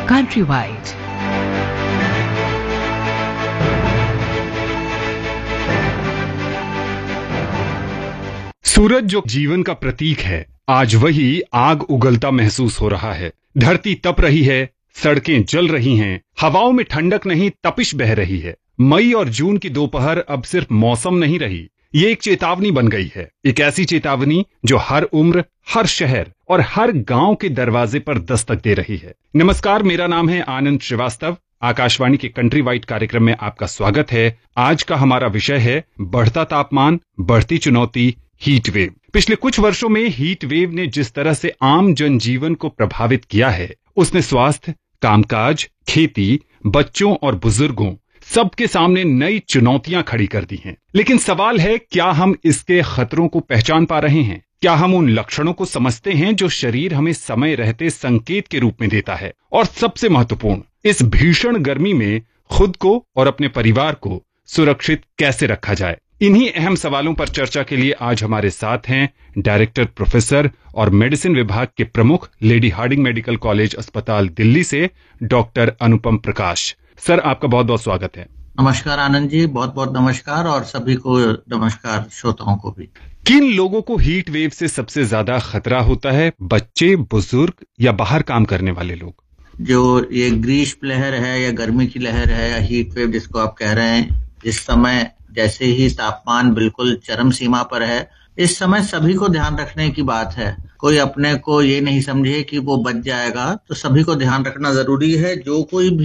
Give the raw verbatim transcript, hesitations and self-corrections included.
Countrywide. सूरज जो जीवन का प्रतीक है, आज वही आग उगलता महसूस हो रहा है। धरती तप रही है, सड़कें जल रही हैं, हवाओं में ठंडक नहीं तपिश बह रही है। मई और जून की दोपहर अब सिर्फ मौसम नहीं रही, ये एक चेतावनी बन गई है। एक ऐसी चेतावनी जो हर उम्र, हर शहर और हर गांव के दरवाजे पर दस्तक दे रही है। नमस्कार, मेरा नाम है आनंद श्रीवास्तव। आकाशवाणी के कंट्री वाइड कार्यक्रम में आपका स्वागत है। आज का हमारा विषय है बढ़ता तापमान, बढ़ती चुनौती, हीट वेव। पिछले कुछ वर्षों में हीट वेव ने जिस तरह से आम जनजीवन को प्रभावित किया है, उसने स्वास्थ्य, कामकाज, खेती, बच्चों और बुजुर्गों सबके सामने नई चुनौतियां खड़ी कर दी हैं। लेकिन सवाल है, क्या हम इसके खतरों को पहचान पा रहे हैं? क्या हम उन लक्षणों को समझते हैं जो शरीर हमें समय रहते संकेत के रूप में देता है? और सबसे महत्वपूर्ण, इस भीषण गर्मी में खुद को और अपने परिवार को सुरक्षित कैसे रखा जाए? इन्हीं अहम सवालों पर चर्चा के लिए आज हमारे साथ हैं डायरेक्टर प्रोफेसर और मेडिसिन विभाग के प्रमुख, लेडी हार्डिंग मेडिकल कॉलेज अस्पताल दिल्ली से डॉक्टर अनुपम प्रकाश। सर, आपका बहुत बहुत स्वागत है। नमस्कार आनंद जी, बहुत बहुत नमस्कार, और सभी को नमस्कार, श्रोताओं को भी। किन लोगों को हीट वेव से सबसे ज्यादा खतरा होता है? बच्चे, बुजुर्ग या बाहर काम करने वाले लोग? जो ये ग्रीष्म लहर है या गर्मी की लहर है या हीट वेव जिसको आप कह रहे हैं, इस समय जैसे ही तापमान बिल्कुल चरम सीमा पर है, इस समय सभी को ध्यान रखने की बात है। कोई अपने को ये नहीं समझे कि वो बच जाएगा, तो सभी को ध्यान रखना जरूरी है। जो कोई भी